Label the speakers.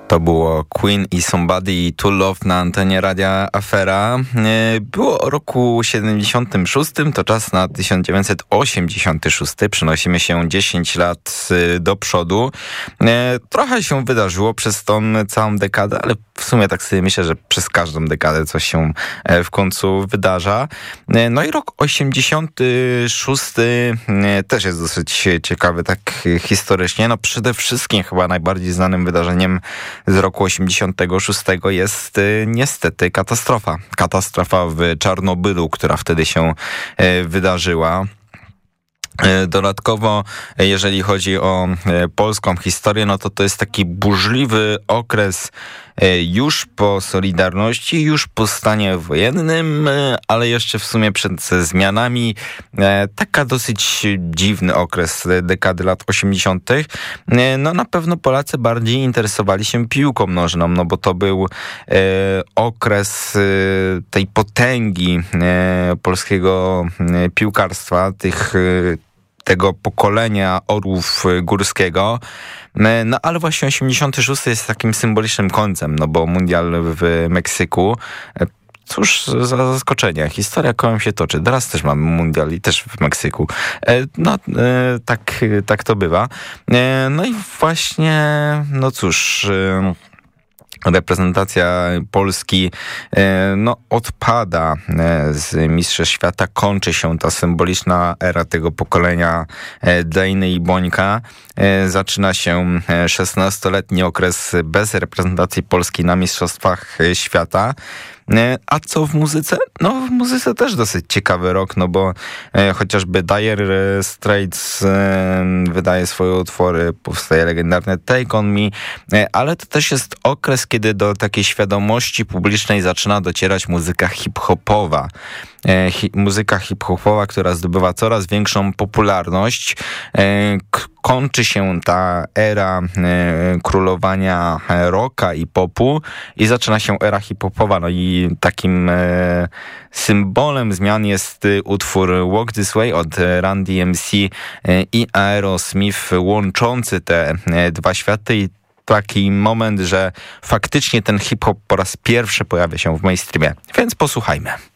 Speaker 1: To było Queen i Somebody to Love na antenie Radia Afera. Było o roku 76, to czas na 1986. Przenosimy się 10 lat do przodu. Trochę się wydarzyło przez tą całą dekadę, ale w sumie tak sobie myślę, że przez każdą dekadę coś się w końcu wydarza. No i rok 86 też jest dosyć ciekawy tak historycznie. No przede wszystkim chyba najbardziej znanym wydarzeniem z roku 86 jest niestety katastrofa. Katastrofa w Czarnobylu, która wtedy się wydarzyła. Dodatkowo, jeżeli chodzi o polską historię, no to jest taki burzliwy okres już po Solidarności, już po stanie wojennym, ale jeszcze w sumie przed zmianami. Taka dosyć dziwny okres dekady lat 80. No na pewno Polacy bardziej interesowali się piłką nożną, no bo to był okres tej potęgi polskiego piłkarstwa, tego pokolenia orłów Górskiego. No ale właśnie 86 jest takim symbolicznym końcem, no bo mundial w Meksyku. Cóż za zaskoczenie. Historia kołem się toczy. Teraz też mamy mundial i też w Meksyku. No, tak to bywa. No i właśnie, no cóż, reprezentacja Polski odpada z Mistrzostw Świata. Kończy się ta symboliczna era tego pokolenia Dejny i Bońka. Zaczyna się 16-letni okres bez reprezentacji Polski na Mistrzostwach Świata. A co w muzyce? No w muzyce też dosyć ciekawy rok, no bo chociażby Dire Straits wydaje swoje utwory, powstaje legendarne Take On Me, ale to też jest okres, kiedy do takiej świadomości publicznej zaczyna docierać muzyka hip-hopowa. Muzyka hip-hopowa, która zdobywa coraz większą popularność. Kończy się ta era królowania rocka i popu i zaczyna się era hip-hopowa. No i takim symbolem zmian jest utwór Walk This Way od Run DMC i Aerosmith, łączący te dwa światy i taki moment, że faktycznie ten hip-hop po raz pierwszy pojawia się w mainstreamie. Więc posłuchajmy.